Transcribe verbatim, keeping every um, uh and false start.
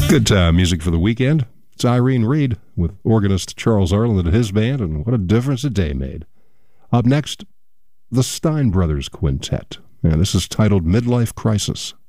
Good time music for the weekend. It's Irene Reed with organist Charles Arland and his band, and what a difference a day made. Up next, the Stein Brothers Quintet. And this is titled Midlife Crisis.